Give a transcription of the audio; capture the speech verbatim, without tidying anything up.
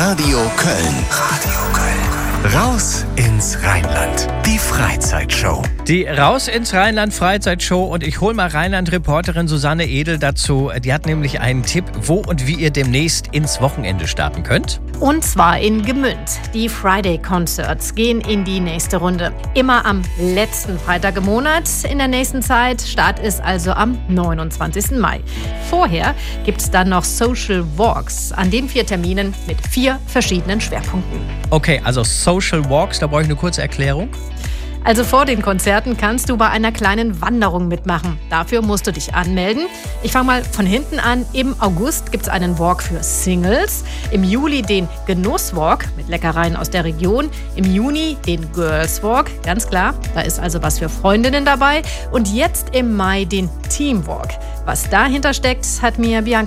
Radio Köln. Radio Köln. Raus ins Rheinland. Die Freizeitshow. Die Raus ins Rheinland Freizeitshow, und ich hole mal Rheinland-Reporterin Susanne Edel dazu. Die hat nämlich einen Tipp, wo und wie ihr demnächst ins Wochenende starten könnt. Und zwar in Gmünd. Die Friday Concerts gehen in die nächste Runde. Immer am letzten Freitag im Monat in der nächsten Zeit. Start ist also am neunundzwanzigsten Mai. Vorher gibt es dann noch Social Walks an den vier Terminen mit vier verschiedenen Schwerpunkten. Okay, also Social Walks, da brauche ich eine kurze Erklärung. Also vor den Konzerten kannst du bei einer kleinen Wanderung mitmachen. Dafür musst du dich anmelden. Ich fange mal von hinten an. Im August gibt es einen Walk für Singles. Im Juli den Genusswalk mit Leckereien aus der Region. Im Juni den Girls Walk, ganz klar. Da ist also was für Freundinnen dabei. Und jetzt im Mai den Teamwalk. Was dahinter steckt, hat mir Bianca